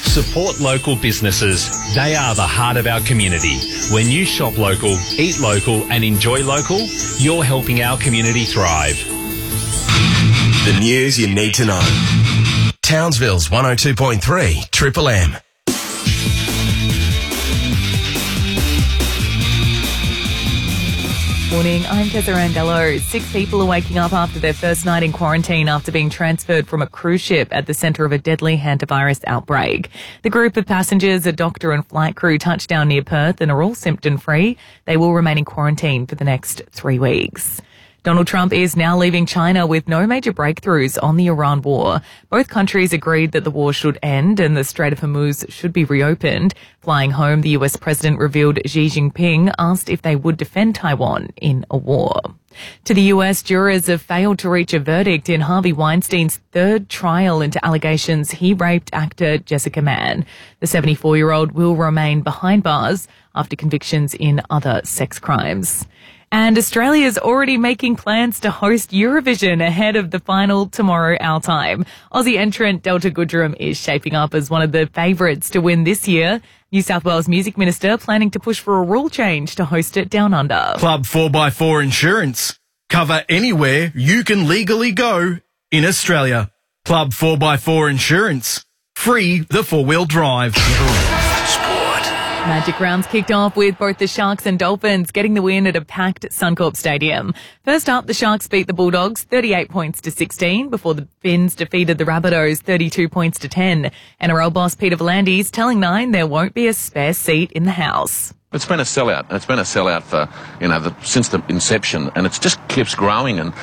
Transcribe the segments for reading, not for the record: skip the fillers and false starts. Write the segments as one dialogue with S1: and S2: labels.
S1: Support local businesses. They are the heart of our community. When you shop local, eat local and enjoy local, you're helping our community thrive.
S2: The news you need to know. Townsville's 102.3 Triple M.
S3: Morning, I'm Tessa Randello. 6 people are waking up after their first night in quarantine after being transferred from a cruise ship at the centre of a deadly hantavirus outbreak. The group of passengers, a doctor and flight crew, touched down near Perth and are all symptom-free. They will remain in quarantine for the next 3 weeks. Donald Trump is now leaving China with no major breakthroughs on the Iran war. Both countries agreed that the war should end and the Strait of Hormuz should be reopened. Flying home, the US president revealed Xi Jinping asked if they would defend Taiwan in a war. To the US, jurors have failed to reach a verdict in Harvey Weinstein's third trial into allegations he raped actor Jessica Mann. The 74-year-old will remain behind bars after convictions in other sex crimes. And Australia's already making plans to host Eurovision ahead of the final tomorrow our time. Aussie entrant Delta Goodrem is shaping up as one of the favourites to win this year. New South Wales Music Minister planning to push for a rule change to host it down under.
S4: Club 4x4 Insurance. Cover anywhere you can legally go in Australia. Club 4x4 Insurance. Free the four-wheel drive.
S3: Magic rounds kicked off with both the Sharks and Dolphins getting the win at a packed Suncorp Stadium. First up, the Sharks beat the Bulldogs 38 points to 16 before the Finns defeated the Rabbitohs 32 points to 10. NRL boss Peter V'landys telling Nine there won't be a spare seat in the house.
S5: It's been a sellout. It's been a sellout for, since the inception, and it just keeps growing. And,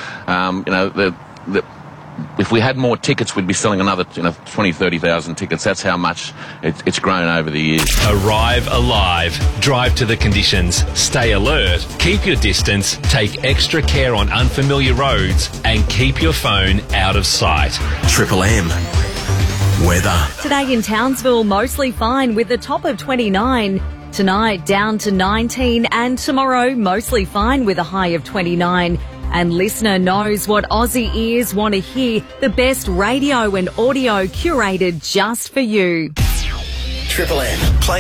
S5: if we had more tickets, we'd be selling another 20, 30,000 tickets. That's how much it's grown over the years.
S1: Arrive alive. Drive to the conditions. Stay alert. Keep your distance. Take extra care on unfamiliar roads. And keep your phone out of sight.
S2: Triple M. Weather.
S6: Today in Townsville, mostly fine with a top of 29. Tonight, down to 19. And tomorrow, mostly fine with a high of 29. And listener knows what Aussie ears want to hear. The best radio and audio curated just for you.
S2: Triple M. Play